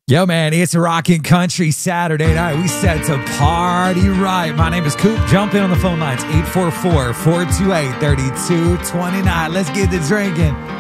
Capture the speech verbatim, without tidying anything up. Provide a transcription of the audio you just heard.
Yo, man, it's a rockin' country Saturday night. We set to party right. My name is Coop. Jump in on the phone lines, eight four four, four two eight, three two two nine. Let's get to drinking.